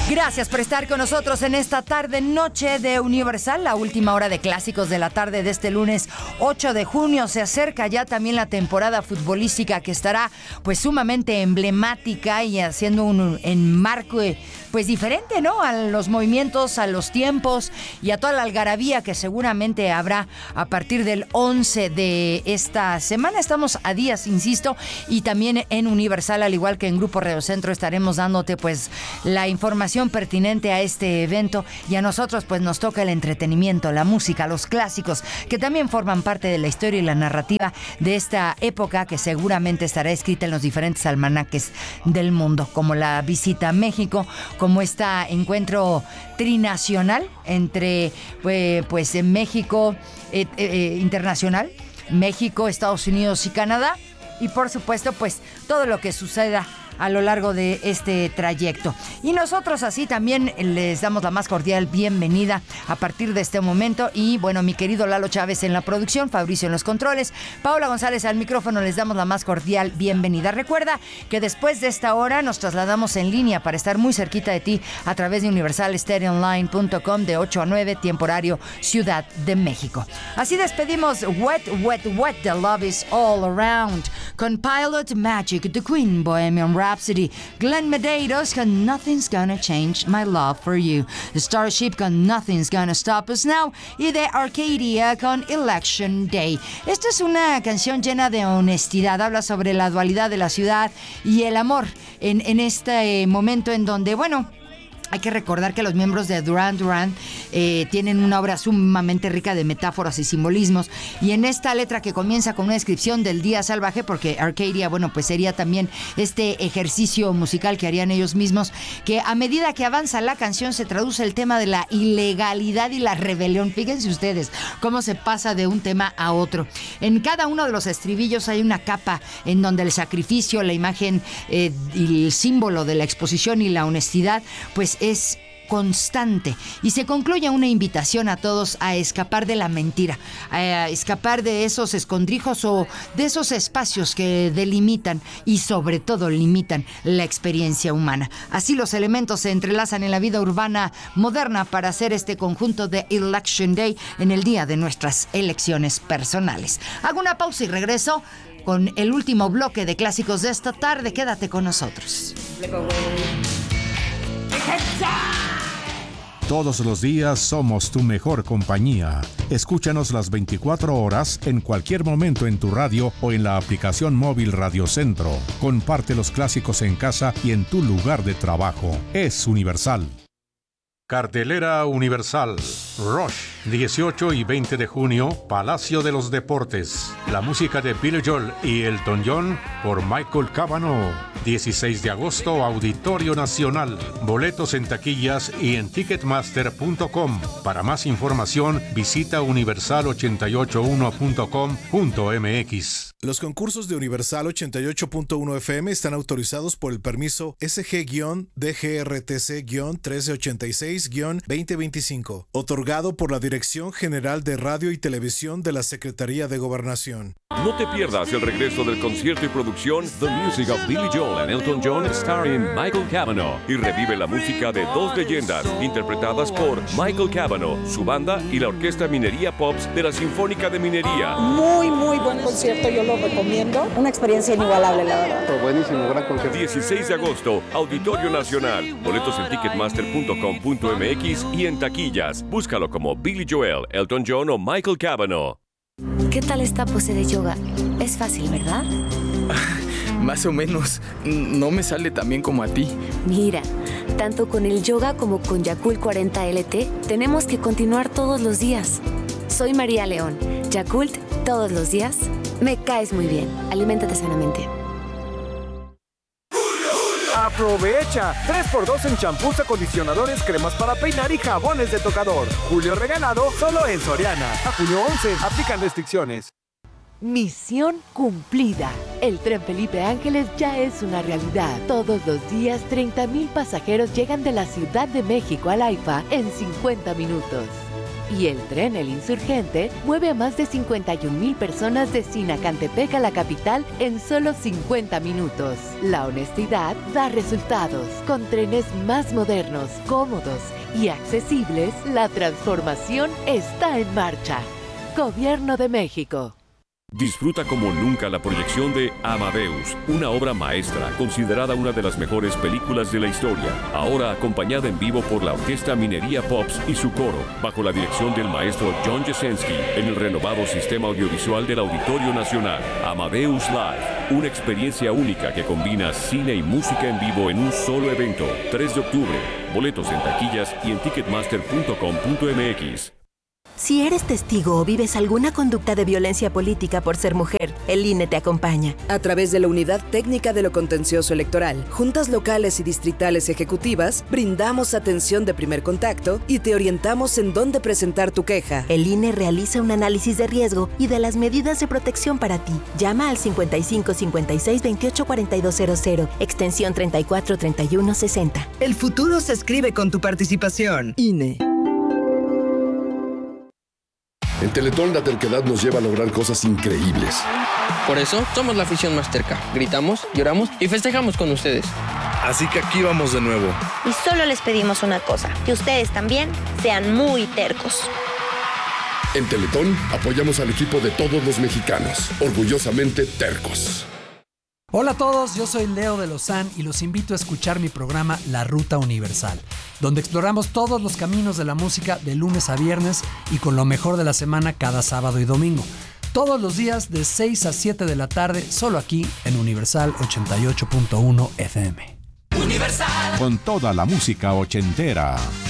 Gracias por estar con nosotros en esta tarde-noche de Universal, la última hora de clásicos de la tarde de este lunes 8 de junio. Se acerca ya también la temporada futbolística que estará pues sumamente emblemática y haciendo un enmarco pues diferente, ¿no? A los movimientos, a los tiempos y a toda la algarabía que seguramente habrá a partir del 11 de esta semana. Estamos a días, insisto, y también en Universal, al igual que en Grupo Radio Centro, estaremos dándote pues la información pertinente a este evento, y a nosotros pues nos toca el entretenimiento, la música, los clásicos que también forman parte de la historia y la narrativa de esta época, que seguramente estará escrita en los diferentes almanaques del mundo, como la visita a México, como este encuentro trinacional entre pues en México internacional, México, Estados Unidos y Canadá, y por supuesto pues todo lo que suceda a lo largo de este trayecto. Y nosotros así también les damos la más cordial bienvenida a partir de este momento. Y bueno, mi querido Lalo Chávez en la producción, Fabricio en los controles, Paula González al micrófono, les damos la más cordial bienvenida. Recuerda que después de esta hora nos trasladamos en línea para estar muy cerquita de ti a través de universalstereoonline.com de 8 a 9, tiempo horario Ciudad de México. Así despedimos Wet, Wet, Wet, The Love Is All Around con Pilot Magic, The Queen, Bohemian Rhapsody, Glenn Medeiros con Nothing's Gonna Change My Love For You, Starship con Nothing's Gonna Stop Us Now y The Arcadia con Election Day. Esta es una canción llena de honestidad, habla sobre la dualidad de la ciudad y el amor en este momento en donde, bueno, hay que recordar que los miembros de Duran Duran tienen una obra sumamente rica de metáforas y simbolismos, y en esta letra que comienza con una descripción del día salvaje, porque Arcadia, bueno, pues sería también este ejercicio musical que harían ellos mismos, que a medida que avanza la canción se traduce el tema de la ilegalidad y la rebelión. Fíjense ustedes cómo se pasa de un tema a otro. En cada uno de los estribillos hay una capa en donde el sacrificio, la imagen y el símbolo de la exposición y la honestidad, pues es constante, y se concluye una invitación a todos a escapar de la mentira, a escapar de esos escondrijos o de esos espacios que delimitan y sobre todo limitan la experiencia humana. Así los elementos se entrelazan en la vida urbana moderna para hacer este conjunto de Election Day en el día de nuestras elecciones personales. Hago una pausa y regreso con el último bloque de clásicos de esta tarde. Quédate con nosotros. Todos los días somos tu mejor compañía. Escúchanos las 24 horas en cualquier momento en tu radio o en la aplicación móvil Radio Centro. Comparte los clásicos en casa y en tu lugar de trabajo. Es Universal. Cartelera Universal. Rush, 18 y 20 de junio, Palacio de los Deportes. La música de Billy Joel y Elton John por Michael Cavanaugh. 16 de agosto, Auditorio Nacional. Boletos en taquillas y en ticketmaster.com. Para más información, visita universal881.com.mx. Los concursos de Universal 88.1 FM están autorizados por el permiso SG-DGRTC-1386-2025, otorgado por la Dirección General de Radio y Televisión de la Secretaría de Gobernación. No te pierdas el regreso del concierto y producción The Music of Billy Joel and Elton John starring Michael Cavanaugh, y revive la música de dos leyendas interpretadas por Michael Cavanaugh, su banda y la Orquesta Minería Pops de la Sinfónica de Minería. Muy buen concierto, yo lo recomiendo. Una experiencia inigualable, la verdad. Pero buenísimo, gran concierto. 16 de agosto, Auditorio Nacional. Boletos en ticketmaster.com.mx y en taquillas. Búscalo como Billy Joel, Elton John o Michael Cavanaugh. ¿Qué tal esta pose de yoga? Es fácil, ¿verdad? Más o menos. No me sale tan bien como a ti. Mira, tanto con el yoga como con Yakult 40 LT, tenemos que continuar todos los días. Soy María León. Yakult, todos los días. Me caes muy bien. Aliméntate sanamente. ¡Aprovecha! 3x2 en champús, acondicionadores, cremas para peinar y jabones de tocador. Julio regalado solo en Soriana. A junio 11, aplican restricciones. Misión cumplida. El tren Felipe Ángeles ya es una realidad. Todos los días 30,000 pasajeros llegan de la Ciudad de México al AIFA en 50 minutos. Y el tren El Insurgente mueve a más de 51,000 personas de Sinacantepec a la capital en solo 50 minutos. La honestidad da resultados. Con trenes más modernos, cómodos y accesibles, la transformación está en marcha. Gobierno de México. Disfruta como nunca la proyección de Amadeus, una obra maestra considerada una de las mejores películas de la historia, ahora acompañada en vivo por la Orquesta Minería Pops y su coro, bajo la dirección del maestro John Jasenski, en el renovado sistema audiovisual del Auditorio Nacional. Amadeus Live, una experiencia única que combina cine y música en vivo en un solo evento. 3 de octubre, boletos en taquillas y en ticketmaster.com.mx. Si eres testigo o vives alguna conducta de violencia política por ser mujer, el INE te acompaña. A través de la Unidad Técnica de lo Contencioso Electoral, juntas locales y distritales ejecutivas, brindamos atención de primer contacto y te orientamos en dónde presentar tu queja. El INE realiza un análisis de riesgo y de las medidas de protección para ti. Llama al 55 56 28 4200, extensión 34 31 60. El futuro se escribe con tu participación. INE. En Teletón la terquedad nos lleva a lograr cosas increíbles. Por eso somos la afición más terca. Gritamos, lloramos y festejamos con ustedes. Así que aquí vamos de nuevo. Y solo les pedimos una cosa, que ustedes también sean muy tercos. En Teletón apoyamos al equipo de todos los mexicanos, orgullosamente tercos. Hola a todos, yo soy Leo de Lozán y los invito a escuchar mi programa La Ruta Universal, donde exploramos todos los caminos de la música de lunes a viernes y con lo mejor de la semana cada sábado y domingo. Todos los días de 6 a 7 de la tarde, solo aquí en Universal 88.1 FM. Universal. Con toda la música ochentera.